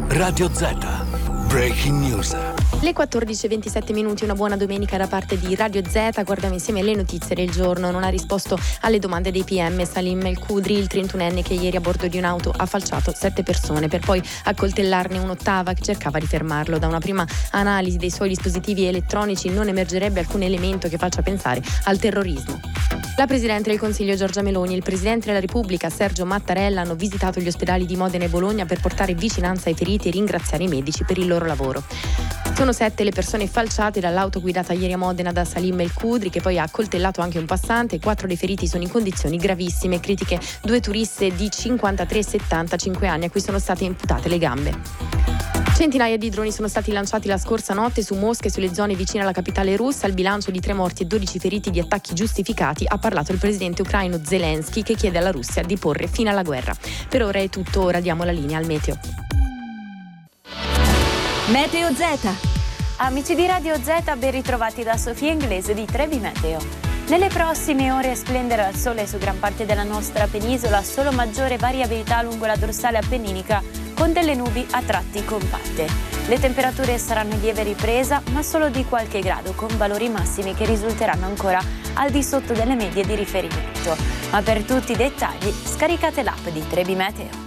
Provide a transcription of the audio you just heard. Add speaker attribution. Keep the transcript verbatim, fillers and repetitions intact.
Speaker 1: Radio Z. Breaking News.
Speaker 2: Le quattordici e ventisette minuti, una buona domenica da parte di Radio Z. Guardiamo insieme le notizie del giorno. Non ha risposto alle domande dei P M Salim El Khudri, il trentunenne che ieri a bordo di un'auto ha falciato sette persone per poi accoltellarne un'ottava che cercava di fermarlo. Da una prima analisi dei suoi dispositivi elettronici non emergerebbe alcun elemento che faccia pensare al terrorismo. La Presidente del Consiglio Giorgia Meloni e il Presidente della Repubblica Sergio Mattarella hanno visitato gli ospedali di Modena e Bologna per portare vicinanza ai feriti e ringraziare i medici per il loro lavoro. Sono sette le persone falciate dall'auto guidata ieri a Modena da Salim El Khudri, che poi ha accoltellato anche un passante. Quattro dei feriti sono in condizioni gravissime. Critiche due turiste di cinquantatré e settantacinque anni a cui sono state imputate le gambe. Centinaia di droni sono stati lanciati la scorsa notte su Mosca e sulle zone vicine alla capitale russa. Il bilancio di tre morti e dodici feriti di attacchi giustificati. Ha parlato il presidente ucraino Zelensky, che chiede alla Russia di porre fine alla guerra. Per ora è tutto, ora diamo la linea al meteo.
Speaker 3: Meteo Z.
Speaker 4: Amici di Radio Z, ben ritrovati da Sofia Inglese di Trebi Meteo. Nelle prossime ore splenderà il sole su gran parte della nostra penisola, solo maggiore variabilità lungo la dorsale appenninica con delle nubi a tratti compatte. Le temperature saranno in lieve ripresa, ma solo di qualche grado, con valori massimi che risulteranno ancora al di sotto delle medie di riferimento. Ma per tutti i dettagli scaricate l'app di Trebi Meteo.